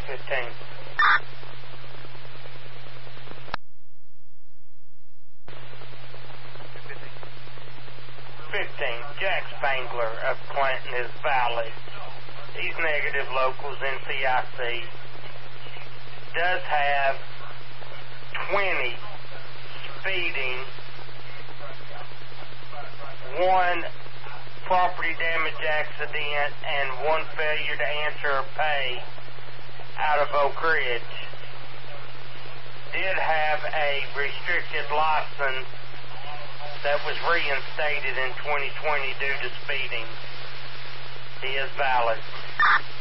15. 15, Jack Spangler of Clinton is valid. These negative locals NCIC does have 20 speeding, 1 property damage accident, and 1 failure to answer or pay out of Oak Ridge. Did have a restricted license that was reinstated in 2020 due to speeding. He is valid.